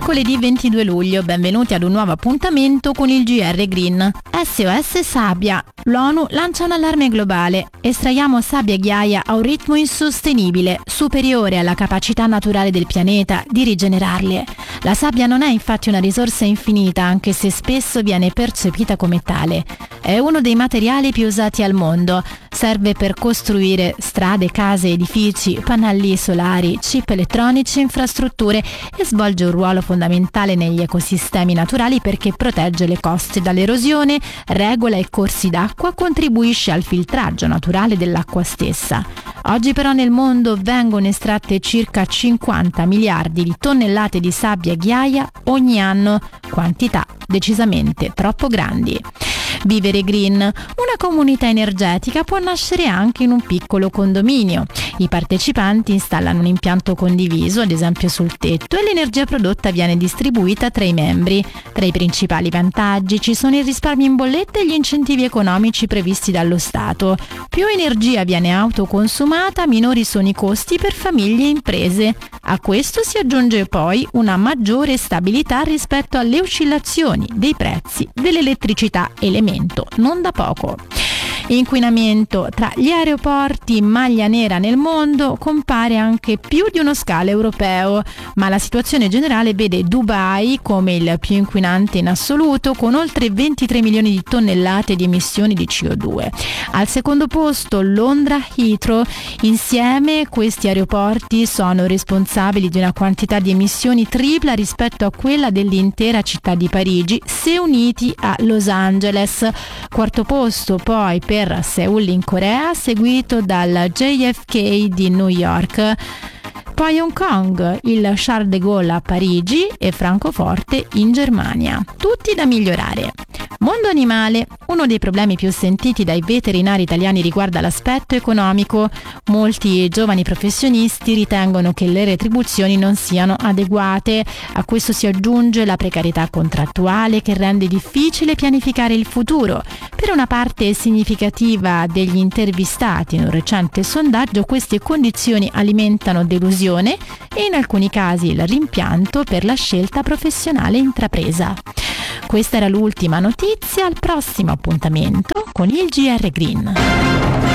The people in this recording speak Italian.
Mercoledì 22 luglio, benvenuti ad un nuovo appuntamento con il GR Green. SOS Sabbia. L'ONU lancia un allarme globale. Estraiamo sabbia e ghiaia a un ritmo insostenibile, superiore alla capacità naturale del pianeta di rigenerarle. La sabbia non è infatti una risorsa infinita, anche se spesso viene percepita come tale. È uno dei materiali più usati al mondo. Serve per costruire strade, case, edifici, pannelli solari, chip elettronici e infrastrutture e svolge un ruolo fondamentale negli ecosistemi naturali perché protegge le coste dall'erosione, regola i corsi d'acqua, contribuisce al filtraggio naturale dell'acqua stessa. Oggi però nel mondo vengono estratte circa 50 miliardi di tonnellate di sabbia e ghiaia ogni anno, quantità decisamente troppo grandi. Vivere Green. Una comunità energetica può nascere anche in un piccolo condominio. I partecipanti installano un impianto condiviso, ad esempio sul tetto, e l'energia prodotta viene distribuita tra i membri. Tra i principali vantaggi ci sono il risparmio in bolletta e gli incentivi economici previsti dallo Stato. Più energia viene autoconsumata, minori sono i costi per famiglie e imprese. A questo si aggiunge poi una maggiore stabilità rispetto alle oscillazioni dei prezzi dell'elettricità, elemento non da poco. Inquinamento. Tra gli aeroporti maglia nera nel mondo compare anche più di uno scalo europeo, ma la situazione generale vede Dubai come il più inquinante in assoluto, con oltre 23 milioni di tonnellate di emissioni di CO2. Al secondo posto Londra Heathrow. Insieme questi aeroporti sono responsabili di una quantità di emissioni tripla rispetto a quella dell'intera città di Parigi, se uniti a Los Angeles. Quarto posto poi per Seoul in Corea, seguito dal JFK di New York. Poi Hong Kong, il Charles de Gaulle a Parigi e Francoforte in Germania. Tutti da migliorare. Mondo animale. Uno dei problemi più sentiti dai veterinari italiani riguarda l'aspetto economico. Molti giovani professionisti ritengono che le retribuzioni non siano adeguate. A questo si aggiunge la precarietà contrattuale che rende difficile pianificare il futuro. Per una parte significativa degli intervistati in un recente sondaggio, queste condizioni alimentano delusione e in alcuni casi il rimpianto per la scelta professionale intrapresa. Questa era l'ultima notizia, al prossimo appuntamento con il GR Green.